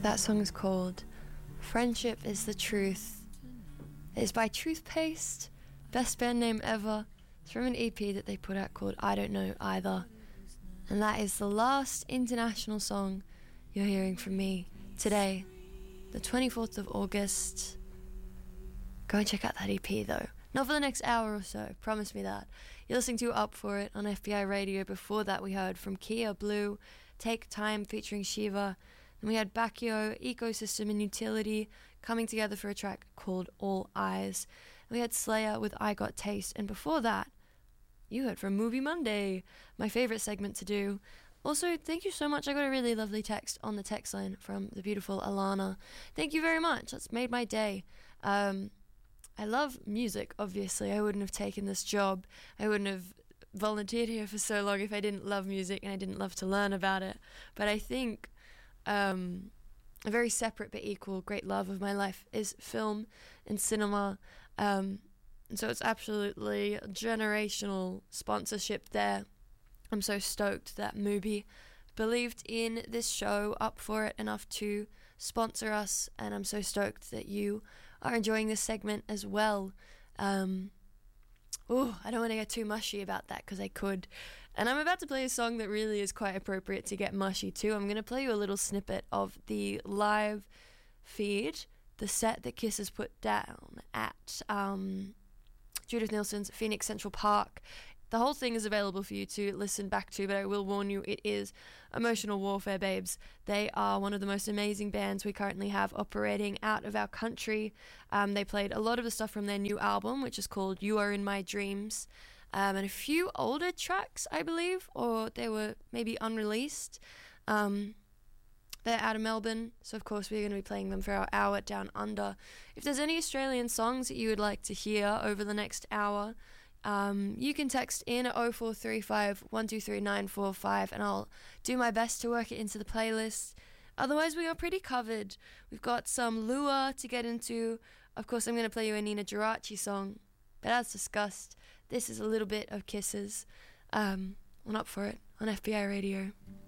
That song is called Friendship is the Truth. It's by Toothpaste, best band name ever. It's from an EP that they put out called I Don't Know Either. And that is the last international song you're hearing from me today, the 24th of August. Go and check out that EP though. Not for the next hour or so, promise me that. You're listening to Up For It on FBI Radio. Before that we heard from Kia Blue, Take Time featuring Shiva. Then we had Bakio, Ecosystem and Utility coming together for a track called All Eyes. And we had Slayer with I Got Taste. And before that, you heard from Movie Monday, my favourite segment to do. Also, thank you so much. I got a really lovely text on the text line from the beautiful Alana. Thank you very much. That's made my day. I love music, obviously. I wouldn't have taken this job. I wouldn't have volunteered here for so long if I didn't love music and I didn't love to learn about it. But I think a very separate but equal great love of my life is film and cinema. And so it's absolutely generational sponsorship there. I'm so stoked that Mubi believed in this show, Up For It, enough to sponsor us, and I'm so stoked that you are enjoying this segment as well. I don't want to get too mushy about that because I could. And I'm about to play a song that really is quite appropriate to get mushy too. I'm going to play you a little snippet of the live feed, the set that Kiss has put down at Judith Nilsson's Phoenix Central Park. The whole thing is available for you to listen back to, but I will warn you, it is emotional warfare, babes. They are one of the most amazing bands we currently have operating out of our country. They played a lot of the stuff from their new album, which is called You Are In My Dreams, and a few older tracks, I believe, or they were maybe unreleased. They're out of Melbourne, so of course we're going to be playing them for our hour down under. If there's any Australian songs that you would like to hear over the next hour, you can text in at 0435 123 945 and I'll do my best to work it into the playlist. Otherwise, we are pretty covered. We've got some Lua to get into. Of course, I'm going to play you a Nina Geraci song. But as discussed, this is a little bit of Kisses. On Up For It on FBI Radio.